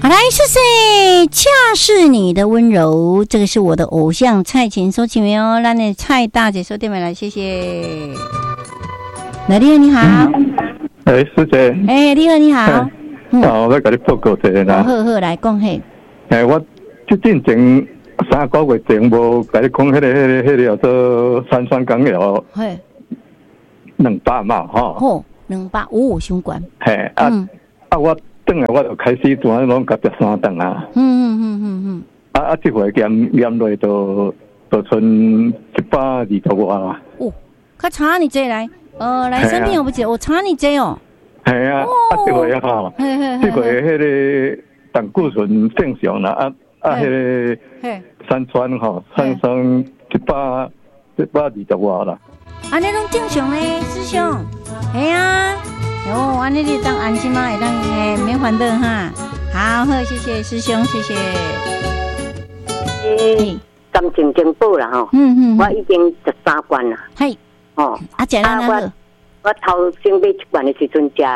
好，来，谢谢，恰是你的温柔，这个是我的偶像蔡琴收起名哦，让你蔡大姐收电话来，谢谢。来，你好，你好。 师姐。 你好，你好。 我要跟你报告一下啦。 好，来讲嘿。 我最近前3个月前无跟你讲，迄个叫做三酸甘油，嘿，200嘛，吼。 好，200，伤悬。 嘿，我转来我就开始转拢甲13顿啊。这回验落就剩120多外啦。 哦，较差你这来，来生病我不记得，我差你这哦。 系啊，这回吼，这回迄个胆固醇正常啦，迄个三酸吼，三酸120外啦。 安尼拢正常嘞，师兄。系啊，安尼你当安心嘛，会当免烦恼哈。好，谢谢师兄，谢谢。 感情真好啦吼。我已经13罐啦。 嘿。哦，食哪好？ 我头先买1罐的时阵食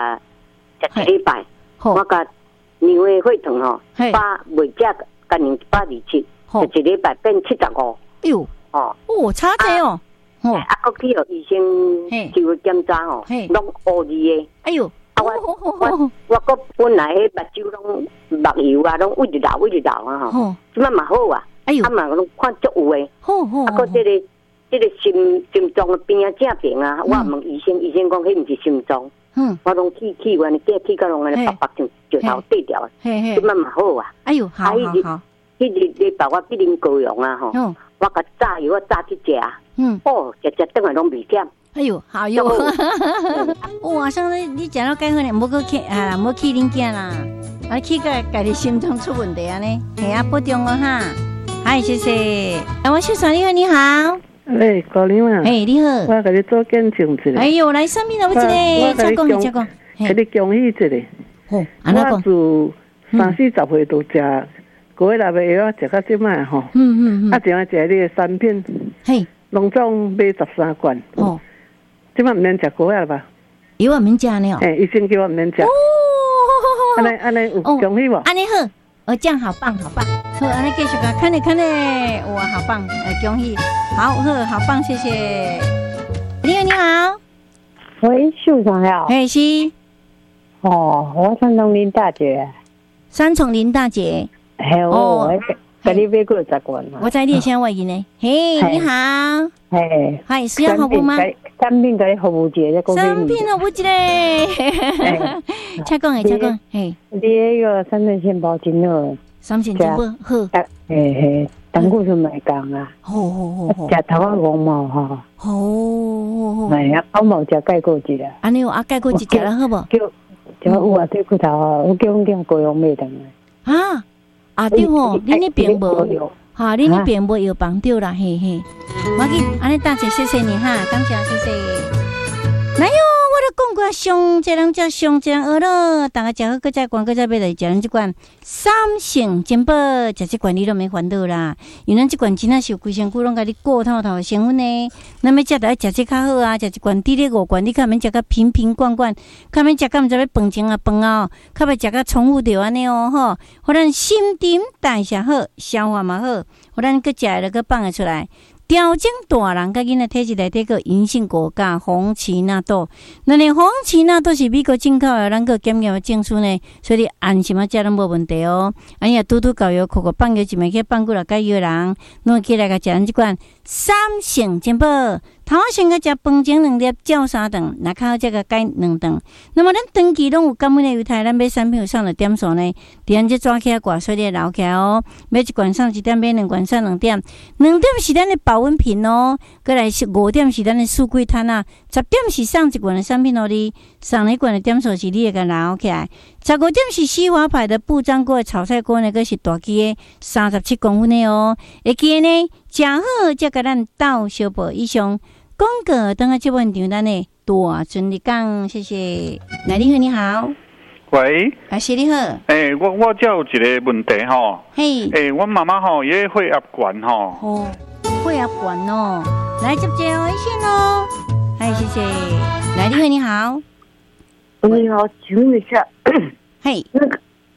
1礼拜，我甲牛的血糖吼未食甲人127，就1礼拜变75。 哟，差济哦。 国去互医生就检查吼，拢乌字的。哎哟，我国本来迄目睭拢目油啊，拢一直流啊吼，即摆嘛好啊。哎哟，嘛拢看足有诶。国这个心脏的边啊正平啊，我问医生讲迄毋是心脏。我拢气完，气到拢安尼白像石头对掉，即摆嘛好啊。哎哟，好。迄日礼拜我去啉高阳啊吼，我甲炸油我炸去食。食等下拢袂减。 哎呦，好哟！哇，上次你食到介好呢，无去恁囝啦，去个家己心脏出问题啊呢，系啊，保重哦哈。嗨，谢谢。我秀嫂你好，你好。 高玲啊。 你好。 我给你做见证一下。 哎呦，来上面了，我这里请讲。 给你恭喜一下。我自30-40岁都食过来的药，食到即摆吼。前下食你的3片。嘿。拢总买13罐。即摆毋免食过啊吧？ 药免食呢？ 医生叫我毋免食。安尼有恭喜无？ 安尼好，这样好棒。好，安尼继续看咧，哇，好棒！恭喜，好棒，谢谢。你好。 喂，秀嫂好。 是。 我三重林大姐。 三重林大姐。 给你买过10罐。 我在列先外因呢。嘿，你好。嗨，需要服务吗？ 产品给你服务一下， 产品服务一下。请讲。嘿。 你那个3层线包真好。 3层真好。 胆固醇袂降啊。 好。 食头啊5毛哈。 好。 我冇食钙过一啦。 安尼有钙过一食了好无？ 就有啊，对骨头啊，我叫阮囝高阳买等来。对吼，恁那边无，恁那边无药房对啦，嘿，我紧，安尼大姐谢谢你哈，感谢谢谢。来哟，我都讲过上这人食上这人饿了，大家食好，搁再罐，搁再买来食咱这罐3成珍宝，食这罐你都免烦恼啦，因为咱这罐真正是有规身躯拢甲你过透的成分呢。咱要食就爱食这较好啊，食一罐滴咧5罐，你较免食甲瓶罐，较免食甲毋知要饭前啊饭后，较袂食甲重复着安尼哦吼，互咱新陈代谢好，消化嘛好，互咱搁食了搁放得出来。调整大人甲囡仔体质内底个银杏果加红奇纳豆，那呢红奇纳豆是美国进口的，咱个检验的证书呢，所以你安心啊，食拢无问题哦。安尼拄搞药，扣放药一枚去放过来，解药人，侬起来甲食咱这款3成珍宝。头仔先甲食饭前2粒，照3顿，若较好则甲改2顿。那么咱长期拢有感恩的犹太，咱买产品有上了点数呢，伫咱这抓起来挂，所以留起来哦。买1罐上1点，买2罐上2点，2点是咱的保温瓶哦。过来是5点是咱的素柜摊啊，10点是上1罐的产品哦，你上1罐的点数是你会甲留起来。15点是西华牌的不粘锅的炒菜锅呢，个是大机的37公分的哦。会记呢，食好则甲咱倒小步以上。广告等下这问题，咱呢大顺利讲，谢谢。你好。 喂。 是你好。 我这有一个问题吼。 嘿。 我妈妈吼，伊血压高吼。 血压高哦。来接接微信哦。谢谢。你好。 你好，请问一下。 嘿。 那个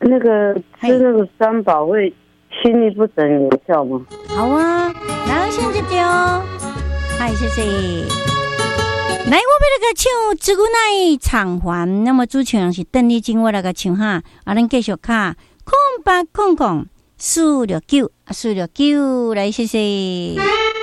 那个吃那个三宝会心律不整有效吗？ 好啊，来先这个哦，嗨，谢谢。来，我要来个唱《自古乃偿还》，那么主唱是邓丽君，我来个唱哈，咱继续卡0800469469，来谢谢。